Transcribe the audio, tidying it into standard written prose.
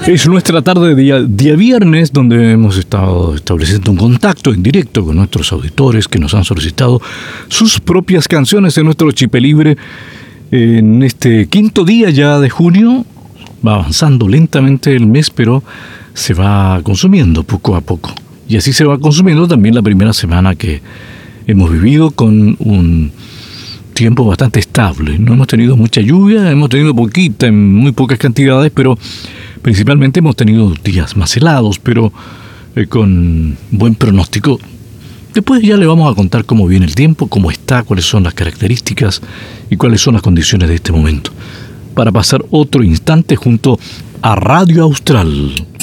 Es nuestra tarde de día viernes, donde hemos estado estableciendo un contacto en directo con nuestros auditores que nos han solicitado sus propias canciones en nuestro Chipe Libre. En este quinto día ya de junio, va avanzando lentamente el mes, pero se va consumiendo poco a poco. Y así se va consumiendo también la primera semana que hemos vivido con un tiempo bastante estable. No hemos tenido mucha lluvia, hemos tenido poquita, en muy pocas cantidades, pero principalmente hemos tenido días más helados, pero con buen pronóstico. Después ya le vamos a contar cómo viene el tiempo, cómo está, cuáles son las características y cuáles son las condiciones de este momento, para pasar otro instante junto a Radio Austral.